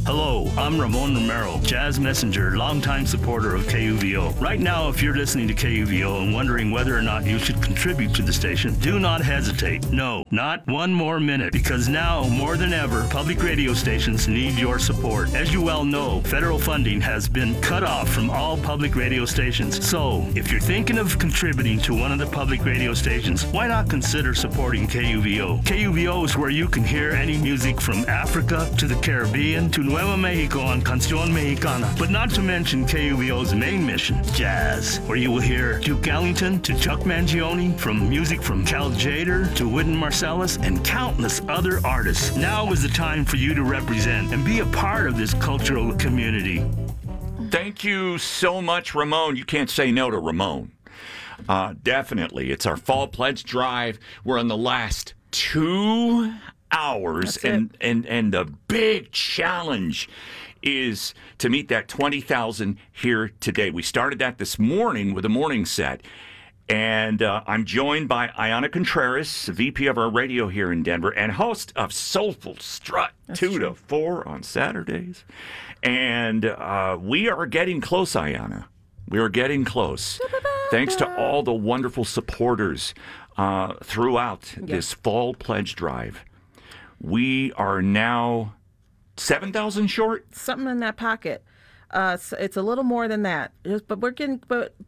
Hello, I'm Ramon Romero, Jazz Messenger, longtime supporter of KUVO. Right now, if you're listening to KUVO and wondering whether or not you should contribute to the station, do not hesitate. No, not one more minute, because now, more than ever, public radio stations need your support. As you well know, federal funding has been cut off from all public radio stations. So, if you're thinking of contributing to one of the public radio stations, why not consider supporting KUVO? KUVO is where you can hear any music from Africa to the Caribbean to Nuevo Mexico on Canción Mexicana, but not to mention KUVO's main mission, jazz, where you will hear Duke Ellington to Chuck Mangione, from music from Cal Tjader to Wynton Marsalis, and countless other artists. Now is the time for you to represent and be a part of this cultural community. Thank you so much, Ramon. You can't say no to Ramon. Definitely. It's our Fall Pledge Drive. We're in the last 2 hours, and the big challenge is to meet that 20,000 here today. We started that this morning with a morning set, and I'm joined by Ayana Contreras, VP of our radio here in Denver, and host of Soulful Strut 2 to 4 on Saturdays. And we are getting close, Ayana. We are getting close. Thanks to all the wonderful supporters throughout this Fall Pledge Drive. We are now 7,000 short? Something in that pocket. It's a little more than that. But we're getting,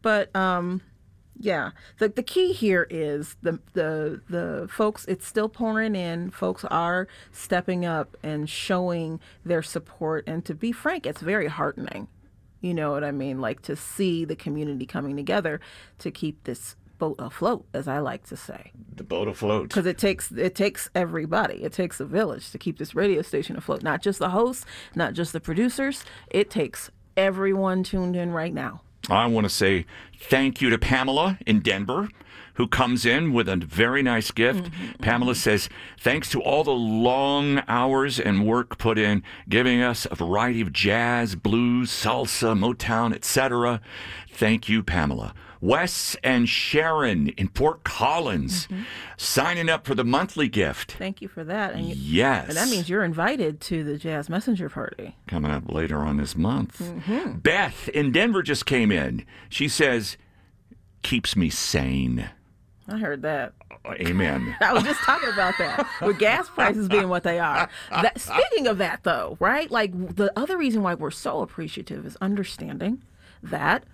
yeah. The key here is the folks, it's still pouring in. Folks are stepping up and showing their support. And to be frank, it's very heartening. You know what I mean? Like, to see the community coming together to keep this boat afloat, as I like to say. The boat afloat. Because it takes everybody. It takes a village to keep this radio station afloat. Not just the hosts, not just the producers. It takes everyone tuned in right now. I want to say thank you to Pamela in Denver, who comes in with a very nice gift. Pamela says, thanks to all the long hours and work put in, giving us a variety of jazz, blues, salsa, Motown, etc. Thank you, Pamela. Wes and Sharon in Fort Collins signing up for the monthly gift. Thank you for that. And yes. And that means you're invited to the Jazz Messenger party. Coming up later on this month. Beth in Denver just came in. She says, keeps me sane. I heard that. Amen. I was just talking about that, with gas prices being what they are. Speaking of that, though, right? Like, the other reason why we're so appreciative is understanding that,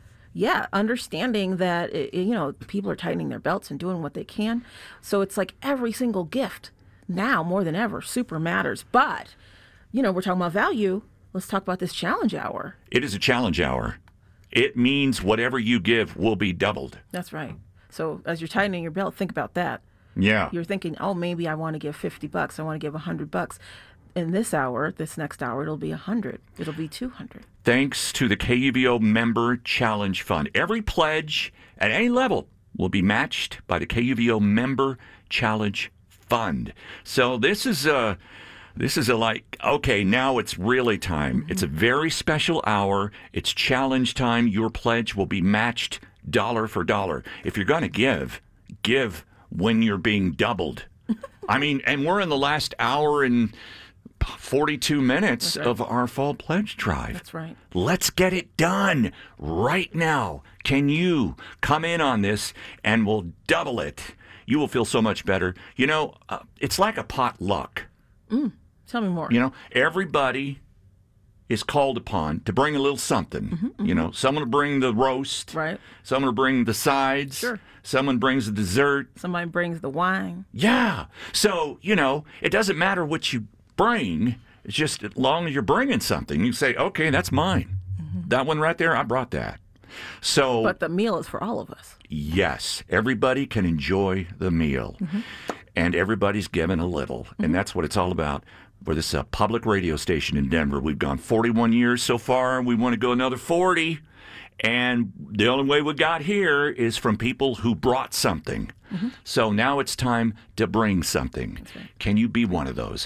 people are tightening their belts and doing what they can. So it's like every single gift now, more than ever, super matters. But, we're talking about value. Let's talk about this challenge hour. It is a challenge hour. It means whatever you give will be doubled. That's right. So as you're tightening your belt, think about that. Yeah. You're thinking, oh, maybe I want to give $50. I want to give $100. In this next hour, it'll be 100. It'll be 200. Thanks to the KUVO Member Challenge Fund. Every pledge at any level will be matched by the KUVO Member Challenge Fund. So this is a okay, now it's really time. It's a very special hour. It's challenge time. Your pledge will be matched dollar for dollar. If you're going to give when you're being doubled. I mean, and we're in the last hour and 42 minutes of our Fall Pledge Drive. That's right. Let's get it done right now. Can you come in on this and we'll double it? You will feel so much better. It's like a potluck. Tell me more. Everybody is called upon to bring a little something. Someone will bring the roast. Right. Someone will bring the sides. Sure. Someone brings the dessert. Somebody brings the wine. Yeah. So, it doesn't matter what you bring. It's just as long as you're bringing something, you say, okay, that's mine. That one right there, I brought that. So, but the meal is for all of us. Yes. Everybody can enjoy the meal. And everybody's given a little. And that's what it's all about. We're this public radio station in Denver. We've gone 41 years so far. We want to go another 40. And the only way we got here is from people who brought something. So now it's time to bring something. Right. Can you be one of those?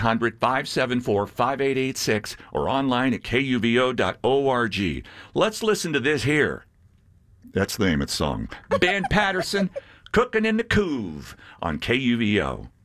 800-574-5886 or online at kuvo.org. Let's listen to this here. That's the name of the song. Ben Patterson, Cooking in the Coove on KUVO.